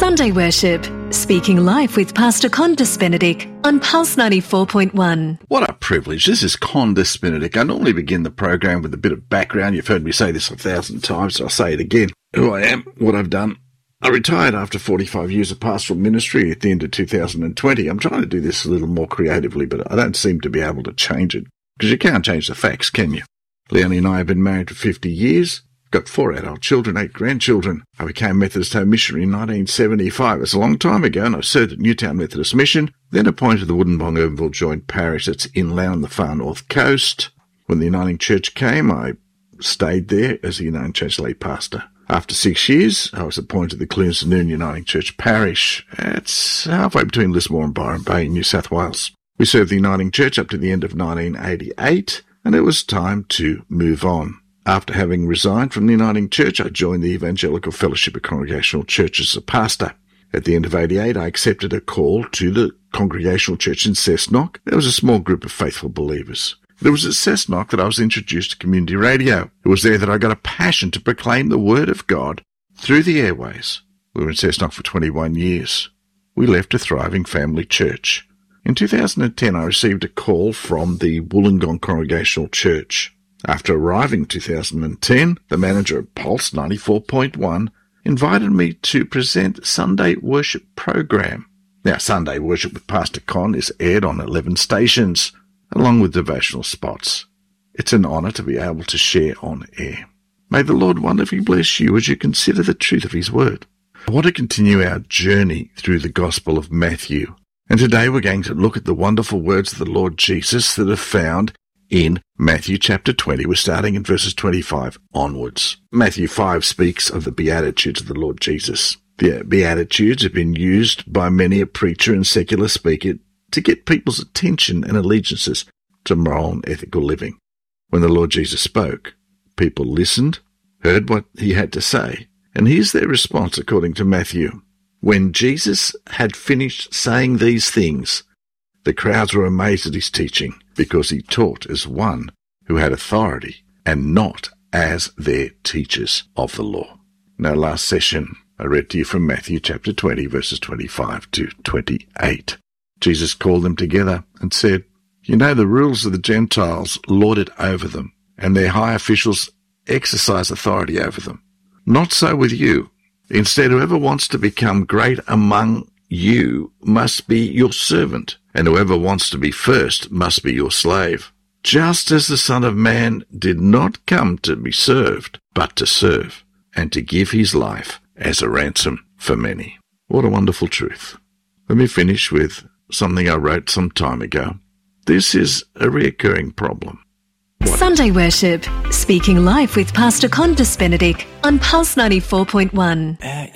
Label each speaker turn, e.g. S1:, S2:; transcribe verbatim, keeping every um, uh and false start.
S1: Sunday Worship, Speaking Life with Pastor Condis Benedict on Pulse ninety-four point one.
S2: What a privilege. This is Condis Benedict. I normally begin the program with a bit of background. You've heard me say this a thousand times, so I'll say it again. Who I am, what I've done. I retired after forty-five years of pastoral ministry at the end of two thousand twenty. I'm trying to do this a little more creatively, but I don't seem to be able to change it. Because you can't change the facts, can you? Leonie and I have been married for fifty years. Got four adult children, eight grandchildren. I became Methodist Home Missionary in nineteen seventy-five. It's a long time ago, and I served at Newtown Methodist Mission, then appointed to the Wollongong-Urbanville Joint Parish that's inland on the far north coast. When the Uniting Church came, I stayed there as the Uniting Church lay pastor. After six years, I was appointed to the Clunes-Noon Uniting Church Parish. It's halfway between Lismore and Byron Bay in New South Wales. We served the Uniting Church up to the end of nineteen eighty-eight, and it was time to move on. After having resigned from the Uniting Church, I joined the Evangelical Fellowship of Congregational Churches as a pastor. At the end of eighty-eight, I accepted a call to the Congregational Church in Cessnock. There was a small group of faithful believers. It was at Cessnock that I was introduced to community radio. It was there that I got a passion to proclaim the Word of God through the airways. We were in Cessnock for twenty-one years. We left a thriving family church. In two thousand ten, I received a call from the Wollongong Congregational Church. After arriving in two thousand ten, the manager of Pulse ninety-four point one invited me to present Sunday Worship program. Now, Sunday Worship with Pastor Con is aired on eleven stations, along with devotional spots. It's an honour to be able to share on air. May the Lord wonderfully bless you as you consider the truth of His Word. I want to continue our journey through the Gospel of Matthew, and today we're going to look at the wonderful words of the Lord Jesus that are found in Matthew chapter twenty. We're starting in verses twenty-five onwards. Matthew five speaks of the Beatitudes of the Lord Jesus. The Beatitudes have been used by many a preacher and secular speaker to get people's attention and allegiances to moral and ethical living. When the Lord Jesus spoke, people listened, heard what He had to say, and here's their response according to Matthew. When Jesus had finished saying these things, the crowds were amazed at His teaching, because He taught as one who had authority and not as their teachers of the law. Now, last session, I read to you from Matthew chapter twenty, verses twenty-five to twenty-eight. Jesus called them together and said, "You know the rules of the Gentiles lord it over them, and their high officials exercise authority over them. Not so with you. Instead, whoever wants to become great among you must be your servant, and whoever wants to be first must be your slave. Just as the Son of Man did not come to be served, but to serve, and to give His life as a ransom for many." What a wonderful truth. Let me finish with something I wrote some time ago. This is a recurring problem. What?
S1: Sunday Worship, Speaking Life with Pastor Condis Benedict on Pulse ninety-four point one.
S3: At